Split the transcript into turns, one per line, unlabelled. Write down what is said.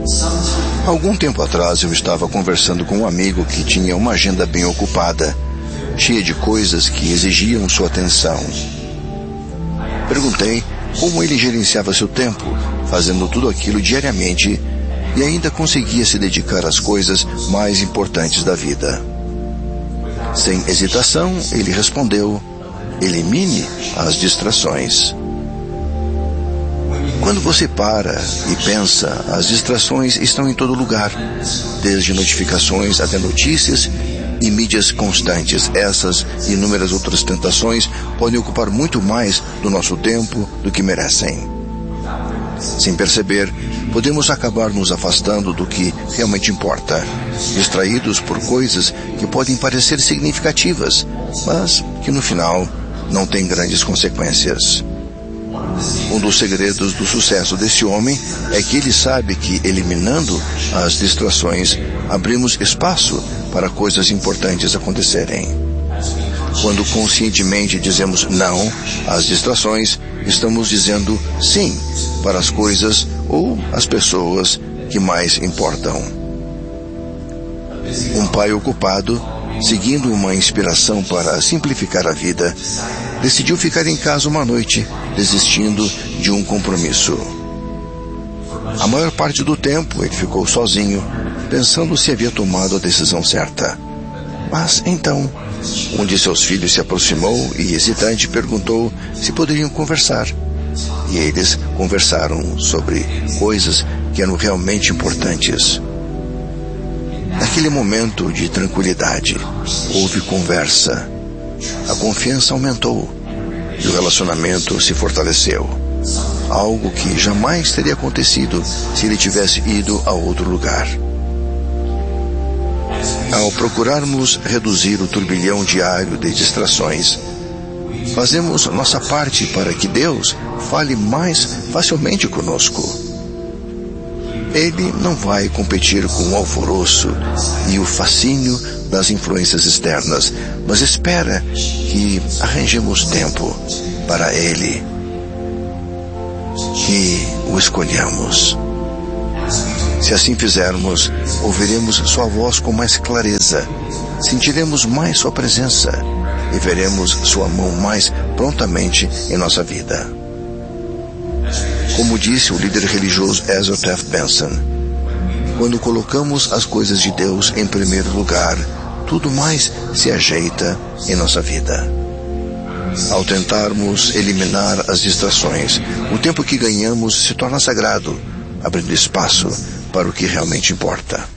Algum tempo atrás eu estava conversando com um amigo que tinha uma agenda bem ocupada, cheia de coisas que exigiam sua atenção. Perguntei como ele gerenciava seu tempo, fazendo tudo aquilo diariamente e ainda conseguia se dedicar às coisas mais importantes da vida. Sem hesitação, ele respondeu: elimine as distrações. Quando você para e pensa, as distrações estão em todo lugar, desde notificações até notícias e mídias constantes. Essas e inúmeras outras tentações podem ocupar muito mais do nosso tempo do que merecem. Sem perceber, podemos acabar nos afastando do que realmente importa, distraídos por coisas que podem parecer significativas, mas que no final não têm grandes consequências. Um dos segredos do sucesso desse homem é que ele sabe que, eliminando as distrações, abrimos espaço para coisas importantes acontecerem. Quando conscientemente dizemos não às distrações, estamos dizendo sim para as coisas ou as pessoas que mais importam. Um pai ocupado, seguindo uma inspiração para simplificar a vida, decidiu ficar em casa uma noite, desistindo de um compromisso. A maior parte do tempo ele ficou sozinho, pensando se havia tomado a decisão certa. Mas então, um de seus filhos se aproximou e, hesitante, perguntou se poderiam conversar. E eles conversaram sobre coisas que eram realmente importantes. Naquele momento de tranquilidade, houve conversa. A confiança aumentou e o relacionamento se fortaleceu. Algo que jamais teria acontecido se ele tivesse ido a outro lugar. Ao procurarmos reduzir o turbilhão diário de distrações, fazemos nossa parte para que Deus fale mais facilmente conosco. Ele não vai competir com o alvoroço e o fascínio das influências externas, mas espera que arranjemos tempo para Ele e o escolhamos. Se assim fizermos, ouviremos sua voz com mais clareza, sentiremos mais sua presença e veremos sua mão mais prontamente em nossa vida. Como disse o líder religioso Ezra Taft Benson, quando colocamos as coisas de Deus em primeiro lugar, tudo mais se ajeita em nossa vida. Ao tentarmos eliminar as distrações, o tempo que ganhamos se torna sagrado, abrindo espaço para o que realmente importa.